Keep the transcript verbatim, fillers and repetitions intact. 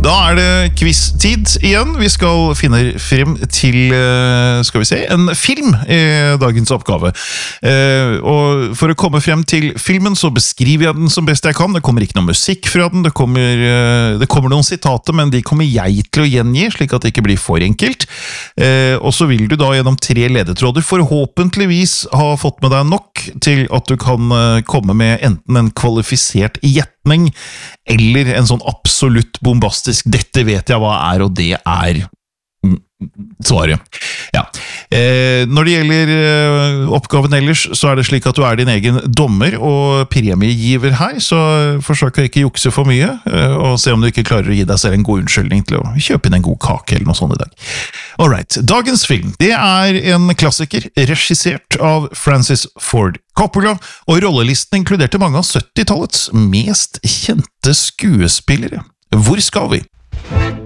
Da er det quiz-tid igjen. Vi skal finne frem til, skal vi se, en film i dagens oppgave. Og for å komme frem til filmen så beskriver jeg den som best jeg kan. Det kommer ikke noe musikk fra den, det kommer, det kommer noen sitater, men de kommer jeg til å gjengi, slik at det ikke blir for enkelt. Og så vil du da gjennom tre ledetråder forhåpentligvis ha fått med deg nok til at du kan komme med enten en kvalifisert gjetning, eller en sånn absolutt bombastisk «dette vet jeg hva er», og det er svaret. Ja. Eh, når det gjelder eh, oppgaven ellers, så er det slik at du er din egen dommer og premiegiver her, så forsøk å ikke jukse for mye, eh, og se om du ikke klarer å gi deg selv en god unnskyldning til å kjøpe inn en god kake eller noe sånt i dag. Alright, dagens film, det er en klassiker, regissert av Francis Ford Coppola, og rollelisten inkluderte mange av syttitalets mest kjente skuespillere. Hvor skal vi?